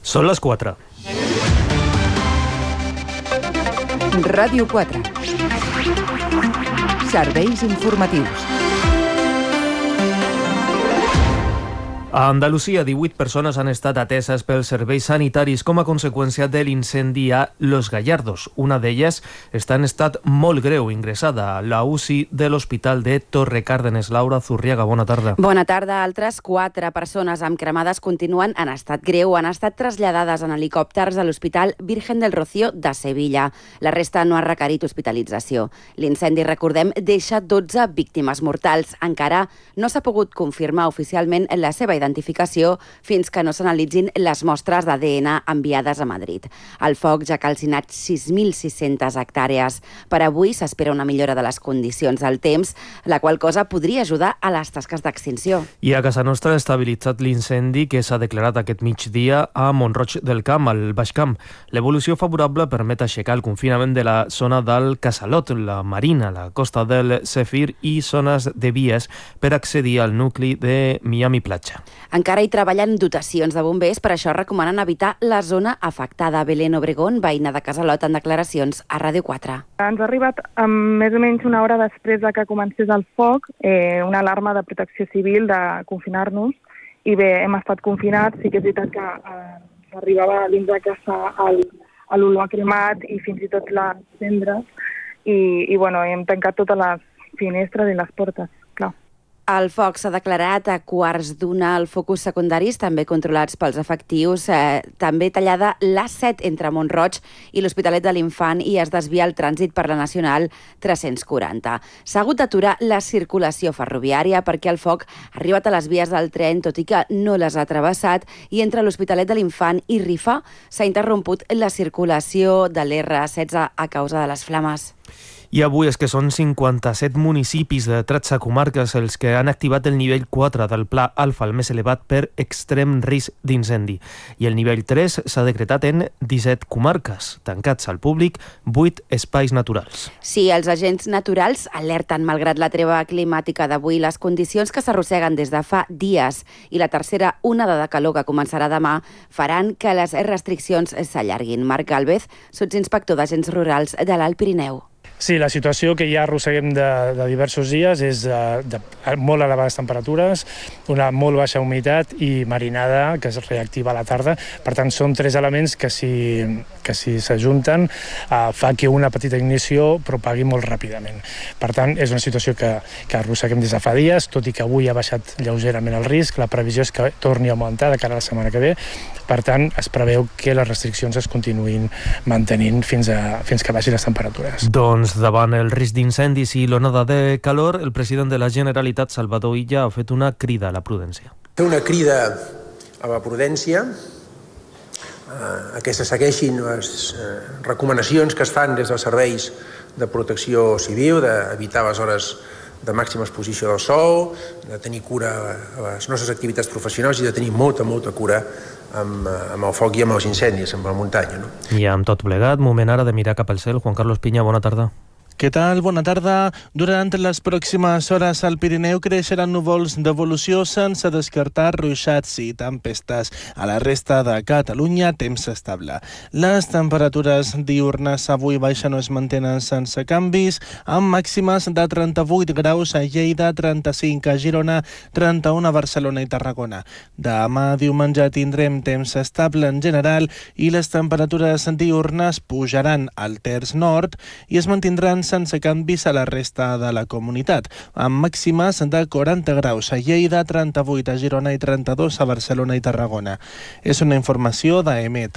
Són les 4. Ràdio 4. Serveis informatius. A Andalusia, 18 persones han estat ateses pels serveis sanitaris com a conseqüència de l'incendi a Los Gallardos. Una d'elles està en estat molt greu, ingressada a la UCI de l'Hospital de Torrecárdenas. Laura Zurriaga, bona tarda. Bona tarda. Altres 4 persones amb cremades continuen en estat greu. Han estat traslladades en helicòpters a l'Hospital Virgen del Rocío de Sevilla. La resta no ha requerit hospitalització. L'incendi, recordem, deixa 12 víctimes mortals. Encara no s'ha pogut confirmar oficialment la seva identificació fins que no s'analitzin les mostres d'ADN enviades a Madrid. El foc ja ha calcinat 6.600 hectàrees. Per avui s'espera una millora de les condicions del temps, la qual cosa podria ajudar a les tasques d'extinció. I a casa nostra ha estabilitzat l'incendi que s'ha declarat aquest migdia a Mont-roig del Camp, al Baix Camp. L'evolució favorable permet aixecar el confinament de la zona del Casalot, la Marina, la costa del Zefir i zones de vies per accedir al nucli de Miami Platja. Encara hi treballen dotacions de bombers, per això recomanen evitar la zona afectada. Belén Obregón, veïna de Casalot, en declaracions a Ràdio 4. Ens ha arribat més o menys una hora després de que comencés el foc, una alarma de protecció civil de confinar-nos, i bé, hem estat confinats. Sí que és veritat que arribava dins de casa l'olor a cremat i fins i tot les cendres, i bueno, hem tancat totes les finestres i les portes, clar. El foc s'ha declarat a 1:15 al focus secundaris, també controlats pels efectius. També tallada l'A7 entre Mont-roig i l'Hospitalet de l'Infant i es desvia el trànsit per la Nacional 340. S'ha hagut d'aturar la circulació ferroviària perquè el foc ha arribat a les vies del tren, tot i que no les ha travessat, i entre l'Hospitalet de l'Infant i Rifa s'ha interromput la circulació de l'R16 a causa de les flames. I avui és que són 57 municipis de 13 comarques els que han activat el nivell 4 del Pla Alfa, el més elevat per extrem risc d'incendi. I el nivell 3 s'ha decretat en 17 comarques, tancats al públic 8 espais naturals. Sí, els agents naturals alerten, malgrat la treva climàtica d'avui, les condicions que s'arrosseguen des de fa dies i la tercera onada de calor que començarà demà faran que les restriccions s'allarguin. Marc Gálvez, sotsinspector d'agents rurals de l'Alt Pirineu. Sí, la situació que ja arrosseguem de diversos dies és de molt elevades temperatures, una molt baixa humitat i marinada que es reactiva a la tarda. Per tant, són 3 elements que si s'ajunten fa que una petita ignició propagui molt ràpidament. Per tant, és una situació que arrosseguem des de fa dies, tot i que avui ha baixat lleugerament el risc. La previsió és que torni a augmentar de cara a la setmana que ve. Per tant, es preveu que les restriccions es continuïn mantenint fins que baixin les temperatures. Doncs davant el risc d'incendis i l'onada de calor, el president de la Generalitat, Salvador Illa, ha fet una crida a la prudència. Fer una crida a la prudència, a que se segueixin les recomanacions que es fan des dels serveis de protecció civil, d'evitar les hores de màxima exposició del sol, de tenir cura a les nostres activitats professionals i de tenir molta cura amb el foc i amb els incendis, amb la muntanya. No? I amb tot plegat, moment ara de mirar cap al cel. Juan Carlos Piña, bona tarda. Què tal? Bona tarda. Durant les pròximes hores al Pirineu creixeran núvols d'evolució sense descartar ruixats i tempestes. A la resta de Catalunya, temps estable. Les temperatures diurnes avui baixen o es mantenen sense canvis, amb màximes de 38 graus a Lleida, 35 a Girona, 31 a Barcelona i Tarragona. Demà diumenge tindrem temps estable en general i les temperatures diurnes pujaran al terç nord i es mantindran sense canvis a la resta de la comunitat, amb màximes de 40 graus a Lleida, 38 a Girona i 32 a Barcelona i Tarragona. És una informació d'EMET.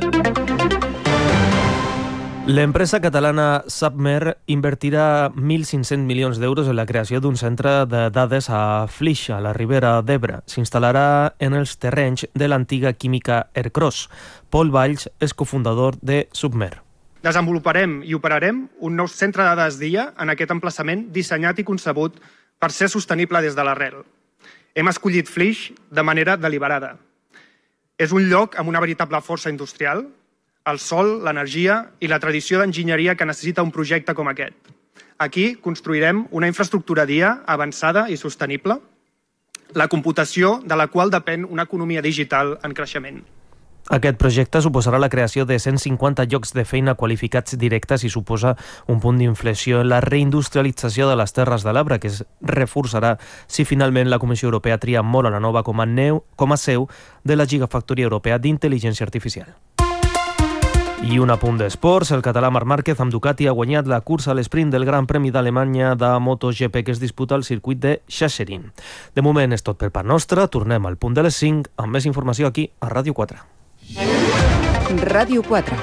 L'empresa catalana Submer invertirà 1.500 milions d'euros en la creació d'un centre de dades a Flix, a la Ribera d'Ebre. S'instal·larà en els terrenys de l'antiga química Ercros. Pol Valls és cofundador de Submer. Desenvoluparem i operarem un nou centre de dades d'IA en aquest emplaçament dissenyat i concebut per ser sostenible des de l'arrel. Hem escollit Flix de manera deliberada. És un lloc amb una veritable força industrial, el sol, l'energia i la tradició d'enginyeria que necessita un projecte com aquest. Aquí construirem una infraestructura d'IA avançada i sostenible, la computació de la qual depèn una economia digital en creixement. Aquest projecte suposarà la creació de 150 llocs de feina qualificats directes i suposa un punt d'inflexió en la reindustrialització de les Terres de l'Ebre, que es reforçarà si finalment la Comissió Europea tria molt a la Nova com a seu de la Gigafactoria Europea d'Intel·ligència Artificial. I un apunt d'esports, el català Marc Márquez amb Ducati ha guanyat la cursa a l'esprint del Gran Premi d'Alemanya de MotoGP que es disputa al circuit de Sachsenring. De moment és tot per part nostra, tornem al punt de les 5 amb més informació aquí a Ràdio 4. Ràdio 4.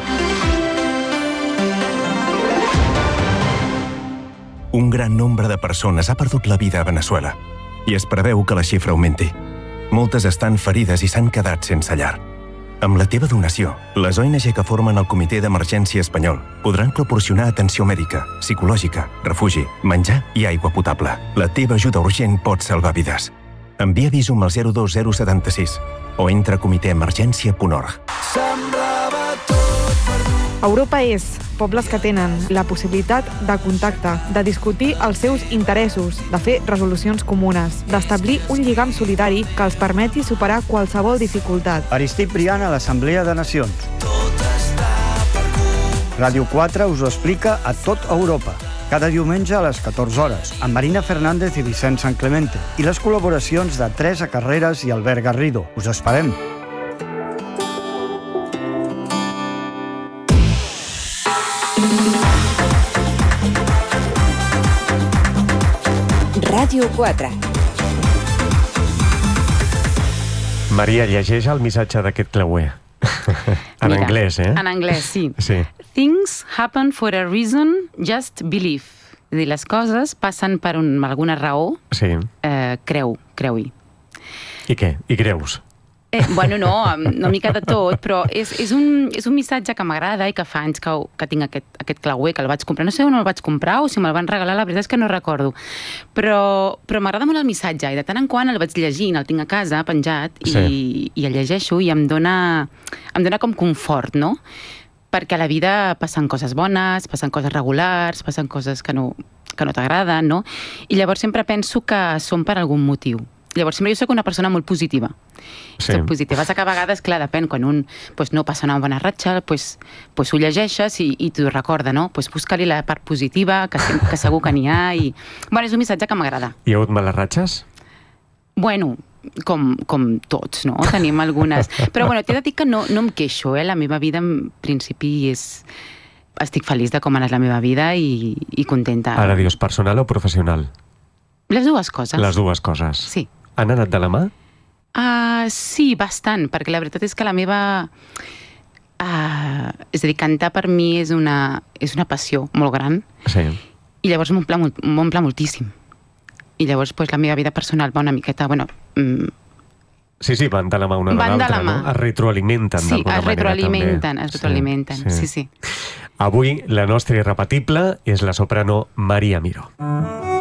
Un gran nombre de persones ha perdut la vida a Venezuela i es preveu que la xifra augmenti. Moltes estan ferides i s'han quedat sense llar. Amb la teva donació, les ONG que formen el Comitè d'Emergència Espanyol podran proporcionar atenció mèdica, psicològica, refugi, menjar i aigua potable. La teva ajuda urgent pot salvar vides. Envia Visum al 02076 o entra a comitèemergència.org. Europa és pobles que tenen la possibilitat de contacte, de discutir els seus interessos, de fer resolucions comunes, d'establir un lligam solidari que els permeti superar qualsevol dificultat. Aristip Briand a l'Assemblea de Nacions. Ràdio 4 us ho explica a tot Europa. Cada diumenge a les 14 hores, amb Marina Fernández i Vicent Sant Clemente, i les col·laboracions de Teresa Carreras i Albert Garrido. Us esperem. Ràdio 4. Maria, llegeix el missatge d'aquest clauer. En Mira, anglès, eh? En anglès, sí. Sí. Things happen for a reason, just believe. És a dir, les coses passen per alguna raó, Sí. creu-hi. I què? I creus? Bueno, no, una mica de tot, però és un missatge que m'agrada i que fa anys que tinc aquest clauer, que el vaig comprar. No sé on el vaig comprar o si me'l van regalar, la veritat és que no recordo. Però m'agrada molt el missatge i de tant en quant el vaig llegint, el tinc a casa penjat i el llegeixo i em dona com confort, no? Perquè a la vida passen coses bones, passen coses regulars, passen coses que no t'agraden, no? I llavors sempre penso que són per algun motiu. Llavors, sempre jo soc una persona molt positiva. Sí. Soc positiva. Que a vegades, clar, depèn, quan un no passa una bona ratxa, ho llegeixes i t'ho recorda, no? Busca-li la part positiva, que segur que n'hi ha. Bueno, és un missatge que m'agrada. Hi ha hagut males ratxes? Bueno, com tots, no? Tenim algunes. Però, bueno, t'he de dir que no em queixo, eh? La meva vida, en principi, estic feliç de com ha anat la meva vida i contenta. Ara dius personal o professional? Les dues coses. Les dues coses. Sí. Han anat de la mà? Sí, bastant, perquè la veritat és que la meva... és a dir, cantar per mi és una passió molt gran. Sí. I llavors m'omple moltíssim. I llavors la meva vida personal va una miqueta... Sí, van de la mà una de l'altra, no? Es retroalimenten d'alguna manera també. Es retroalimenten, sí. Avui la nostra irrepetible és la soprano Maria Miró.